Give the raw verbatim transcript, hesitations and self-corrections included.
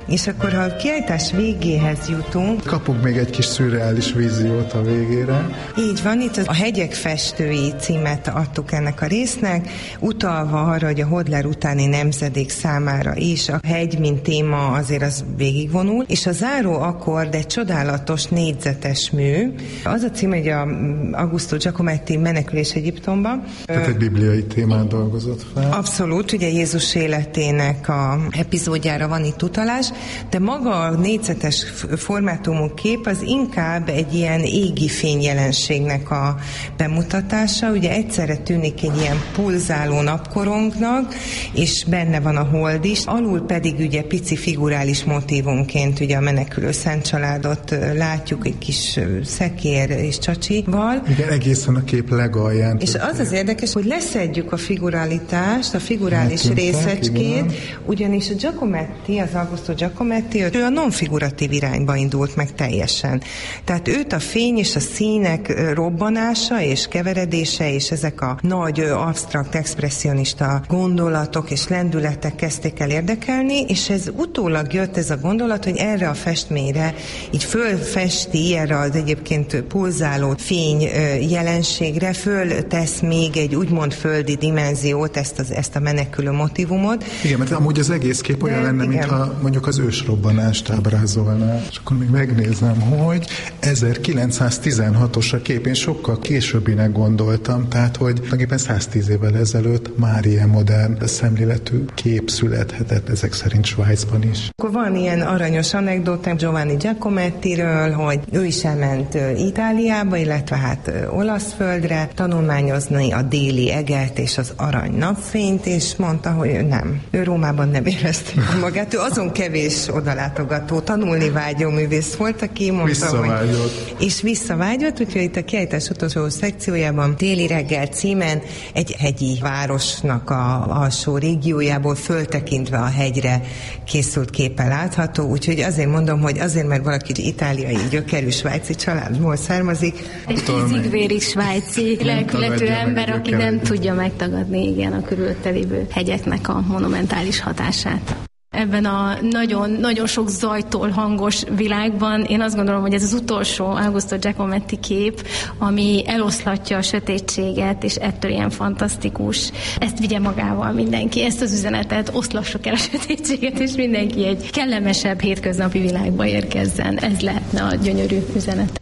És akkor, ha a kiállítás végéhez jutunk... Kapunk még egy kis szürreális víziót a végére. Így van, itt a Hegyek festői címet adtuk ennek a résznek, utalva arra, hogy a Hodler utáni nemzedék számára is a hegy, mint téma azért az végigvonul, és a záró akkord egy csodálatos négyzetes mű. Az a cím, hogy a Augusto Giacometti Menekülés Egyiptomba. Tehát egy bibliai témát dolgozott fel. Abszolút, ugye Jézus életének a epizódjára van itt utalás, de maga a négyzetes formátumú kép az inkább egy ilyen égi fényjelenségnek a bemutatása. Ugye egyszerre tűnik egy ilyen pulzáló napkorongnak, és benne van a hold is, alul pedig ugye pici figurális motívumként ugye a menekülő Szent Családot látjuk egy kis szekér és csacsival. Igen, egészen a kép legalján. És az az érdekes, hogy leszedjük a figurálitást, a figurális hát, részecskét, igen. Ugyanis a Giacometti, az Augusto Giacometti, ő a non-figuratív irányba indult meg teljesen. Tehát őt a fény és a színek robbanása és keveredése, és ezek a nagy, absztrakt, expresszionista gondolatok és lendületek kezdték el érdekelni, és ez utólag jött ez a gondolat, hogy erre a festményre így fölfesti, erre az egyébként pulzáló fény jelenségre föltesz még egy úgymond földi dimenziót, ezt, az, ezt a menekülő motívumot. Igen, mert amúgy az egész kép olyan lenne, mintha mondjuk az ősrobbanást ábrázolná. És akkor még megnézem, hogy ezerkilencszáztizenhatos a kép, én sokkal későbbinek gondoltam, tehát hogy tulajdonképpen száztíz évvel ezelőtt már ilyen modern szemléletű kép születhetett, ezek szerint Svájcban is. Akkor van ilyen aranyos anekdótám Giovanni Giacomettiről, hogy ő is elment Itáliába, illetve hát olasz földre tanulmányozni a déli eget és az arany napfényt, és mondta, hogy ő nem. Ő Rómában nem érezte magát. Ő azon kevés odalátogató, tanulni vágyó művész volt, aki mondta, visszavágyott. Hogy... És visszavágyott, úgyhogy itt a kiállítás utolsó szekciójában Téli reggel címen egy hegyi városnak a alsó régiójából föltekintve a hegyre készült képe látható, úgyhogy azért mondom, hogy azért, mert valaki itáliai gyökerű svájci családból származik. Egy ízigvéri svájci lelkületű ember, aki nem tudja megtagadni igen a körülötte lévő hegyeknek a monumentális hatását. Ebben a nagyon, nagyon sok zajtól hangos világban én azt gondolom, hogy ez az utolsó Augusto Giacometti kép, ami eloszlatja a sötétséget, és ettől ilyen fantasztikus. Ezt vigye magával mindenki, ezt az üzenetet, oszlassuk el a sötétséget, és mindenki egy kellemesebb hétköznapi világba érkezzen. Ez lehetne a gyönyörű üzenet.